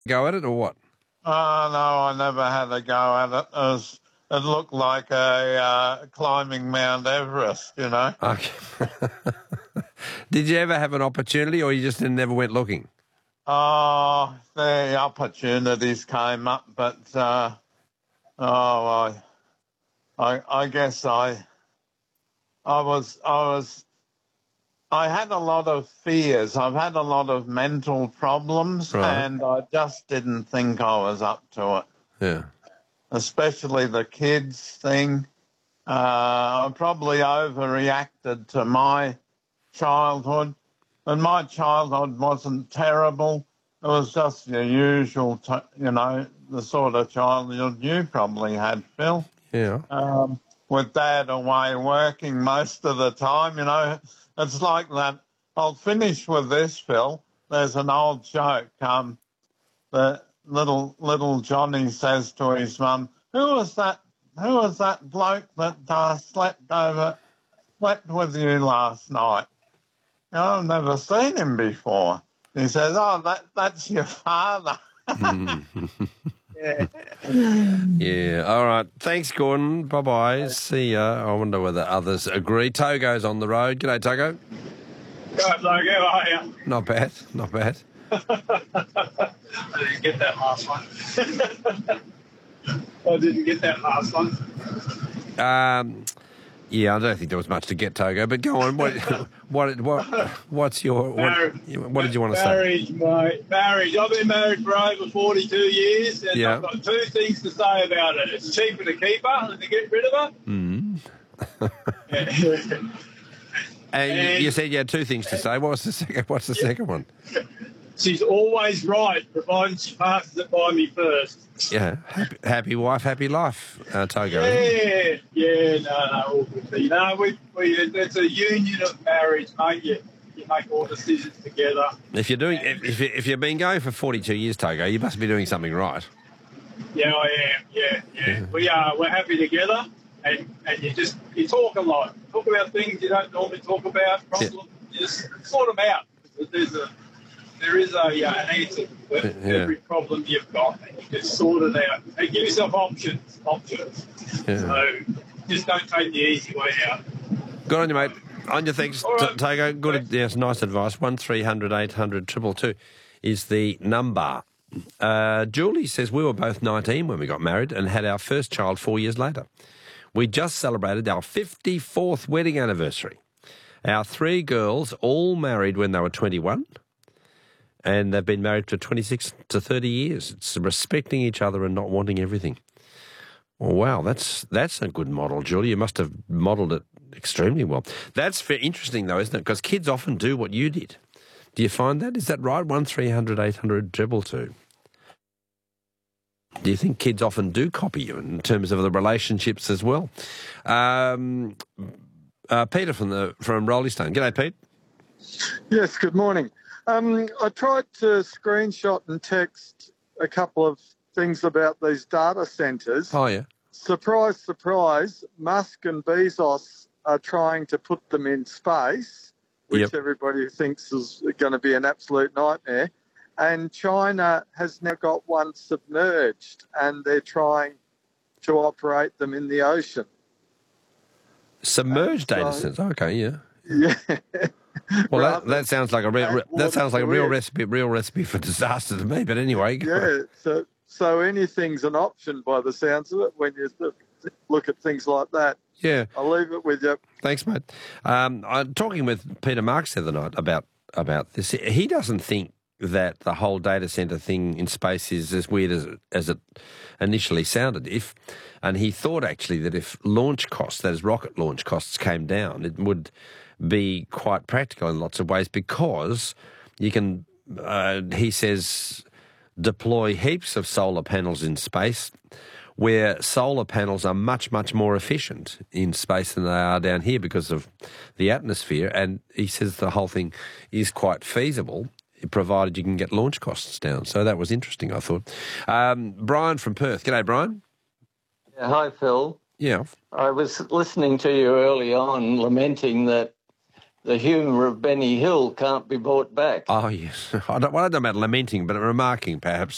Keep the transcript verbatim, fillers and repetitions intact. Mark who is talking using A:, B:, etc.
A: go at it or what?
B: Oh, no, I never had a go at it. It, was, it looked like a uh, climbing Mount Everest, you know.
A: Okay. Did you ever have an opportunity or you just never went looking?
B: Oh, the opportunities came up, but, uh, oh, I, I, I guess I, I was, I was, I had a lot of fears. I've had a lot of mental problems,
A: Right.
B: and I just didn't think I was up to it.
A: Yeah.
B: Especially the kids thing. Uh, I probably overreacted to my childhood, and my childhood wasn't terrible. It was just the usual, t- you know, the sort of childhood you probably had, Phil.
A: Yeah.
B: Um, with Dad away working most of the time, you know. It's like that. I'll finish with this, Phil. There's an old joke. Um, the little little Johnny says to his mum, "Who was that? Who was that bloke that uh, slept over, slept with you last night? You know, I've never seen him before." He says, "Oh, that that's your father." Yeah.
A: Yeah. All right. Thanks, Gordon. Bye-bye. See ya. I wonder whether others agree. Togo's on the road. G'day, Togo.
C: Right, Logo, how are you?
A: Not bad. Not bad.
C: I didn't get that last one. I didn't get that last one.
A: Um, yeah, I don't think there was much to get, Togo, but go on. What, what, what, what's your, what, what did you want to
C: marriage,
A: say?
C: Marriage, mate. Marriage. I've been married for over forty-two years, and
A: Yeah.
C: I've got two things to say about it. It's cheaper to keep her than to get rid of her.
A: Mm. And,
C: And-
A: you said you had two things to say. What was the second? What's the second one?
C: She's always right, provided she passes it by me first.
A: Yeah, happy, happy wife, happy life, uh, Togo.
C: Yeah, yeah, no, no, all good. You know, we, we, it's a union of marriage, mate. You, you make all decisions together.
A: If you're doing, if, if, you- if you've been going for forty-two years, Togo, you must be doing something right.
C: Yeah, I am. Yeah, yeah. We are. We're happy together, and and you just you talk a lot. Talk about things you don't normally talk about. Problems, you just sort them out. There's a there is a uh, an answer for
A: Yeah.
C: every problem you've got, and you just sort it out. And give yourself options. Options.
A: Yeah.
C: So just don't take the easy way out.
A: Good on you, mate. On your thanks,
C: All right.
A: Togo. Good, yes, nice advice. One three hundred eight hundred two two is the number. Uh, Julie says we were both nineteen when we got married and had our first child four years later. We just celebrated our fifty-fourth wedding anniversary. Our three girls all married when they were twenty-one, and they've been married for twenty-six to thirty years. It's respecting each other and not wanting everything. Well, wow, that's that's a good model, Julie. You must have modelled it extremely well. That's very interesting, though, isn't it? Because kids often do what you did. Do you find that? Is that right? One three hundred eight hundred two two. Do you think kids often do copy you in terms of the relationships as well? Um, uh, Peter from the from Rolling Stone. G'day, Pete.
D: Yes, good morning. Um, I tried to screenshot and text a couple of things about these data centres.
A: Oh, yeah.
D: Surprise, surprise, Musk and Bezos are trying to put them in space, which
A: Yep.
D: everybody thinks is going to be an absolute nightmare. And China has now got one submerged, and they're trying to operate them in the ocean.
A: Submerged
D: So-
A: data centers. Okay, yeah.
D: Yeah.
A: Well, that,
D: Rather
A: that sounds like a real,
D: than
A: that sounds like a real
D: water.
A: recipe, real recipe for disaster to me. But anyway, go on.
D: Yeah, so so anything's an option by the sounds of it when you th- look at things like that.
A: yeah.
D: I'll leave it with you.
A: Thanks, mate. Um, I'm talking with Peter Marks the other night about about this. He doesn't think that the whole data center thing in space is as weird as as it initially sounded. If and he thought actually that if launch costs, that is rocket launch costs, came down, it would be quite practical in lots of ways because you can. Uh, he says deploy heaps of solar panels in space, where solar panels are much, much more efficient in space than they are down here because of the atmosphere. And he says the whole thing is quite feasible, provided you can get launch costs down. So that was interesting, I thought. Um, Brian from Perth. G'day, Brian.
E: Yeah, hi, Phil.
A: Yeah.
E: I was listening to you early on lamenting that the humour of Benny Hill can't be brought back.
A: Oh, yes. I don't, well, I don't know about lamenting, but remarking, perhaps.